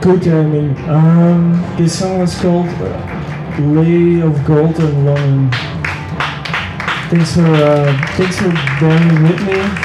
Good timing. This song was called Lay of Gold and Longing. Thanks for bearing with me.